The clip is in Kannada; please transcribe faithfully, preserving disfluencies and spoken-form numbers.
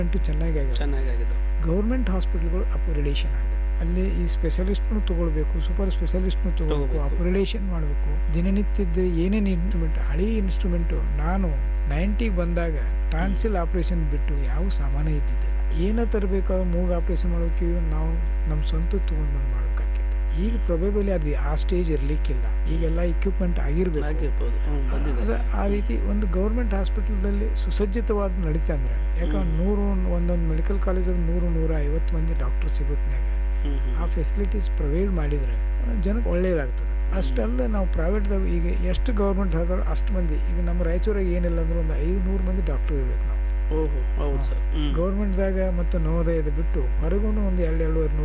ಚೆನ್ನಾಗಿ ಆಗಿದೆ ಚೆನ್ನಾಗಿದೆ. ಗೌರ್ಮೆಂಟ್ ಹಾಸ್ಪಿಟಲ್ಗಳು ಅಪ್ಗ್ರೇಡೇಷನ್ ಆಗಿದೆ. ಅಲ್ಲಿ ಈ ಸ್ಪೆಷಲಿಸ್ಟ್ನು ತಗೊಳ್ಬೇಕು, ಸೂಪರ್ ಸ್ಪೆಷಲಿಸ್ಟ್ನು ತಗೋಬೇಕು, ಅಪ್ಗ್ರೇಡೇಷನ್ ಮಾಡಬೇಕು. ದಿನನಿತ್ಯದ ಏನೇನು ಇನ್ಸ್ಟ್ರೂಮೆಂಟ್, ಹಳಿ ಇನ್ಸ್ಟ್ರೂಮೆಂಟು ನಾನು ನೈಂಟಿಗೆ ಬಂದಾಗ ಟ್ರಾನ್ಸಿಲ್ ಆಪ್ರೇಷನ್ ಬಿಟ್ಟು ಯಾವ ಸಾಮಾನ್ಯ ಇದ್ದಿದ್ದಿಲ್ಲ. ಏನೋ ತರಬೇಕಾದ್ರೆ ಮೂಗು ಆಪ್ರೇಷನ್ ಮಾಡೋಕೆ ನಾವು ನಮ್ಮ ಸ್ವಂತ ತೊಗೊಂಡು ಬಂದು ಮಾಡೋಕ್ಕಾಗಿತ್ತು. ಈಗ ಪ್ರೊಬೇಬಲಿ ಅದು ಆ ಸ್ಟೇಜ್ ಇರಲಿಕ್ಕಿಲ್ಲ. ಈಗೆಲ್ಲ ಇಕ್ವಿಪ್ಮೆಂಟ್ ಆಗಿರಬೇಕು. ಅದು ಆ ರೀತಿ ಒಂದು ಗೌರ್ಮೆಂಟ್ ಹಾಸ್ಪಿಟಲ್ದಲ್ಲಿ ಸುಸಜ್ಜಿತವಾದ ನಡೀತಾ ಅಂದ್ರೆ, ಯಾಕಂದ್ರೆ ನೂರು ಒಂದೊಂದು ಮೆಡಿಕಲ್ ಕಾಲೇಜಲ್ಲಿ ನೂರು ನೂರ ಐವತ್ತು ಮಂದಿ ಡಾಕ್ಟರ್ ಸಿಗೋತ್ನಾಗ ಆ ಫೆಸಿಲಿಟೀಸ್ ಪ್ರೊವೈಡ್ ಮಾಡಿದರೆ ಜನಕ್ಕೆ ಒಳ್ಳೇದಾಗ್ತದೆ. ಅಷ್ಟಲ್ಲದೆ ನಾವು ಪ್ರೈವೇಟ್ದಾಗ ಈಗ ಎಷ್ಟು ಗೌರ್ಮೆಂಟ್ ಆದ್ರೆ ಅಷ್ಟು ಮಂದಿ, ಈಗ ನಮ್ಮ ರಾಯಚೂರಾಗ ಏನಿಲ್ಲ ಅಂದ್ರೆ ಒಂದು ಐದುನೂರು ಮಂದಿ ಡಾಕ್ಟರ್ ಇರ್ಬೇಕು ನಾವು. ಓಹೋ ಹೌದು ಸರ್. ಗೌರ್ಮೆಂಟ್ದಾಗ ಮತ್ತು ನವೋದಯದ ಬಿಟ್ಟು ಹೊರಗೂ ಒಂದು ಎರಡು ಎರಡೂವರೆ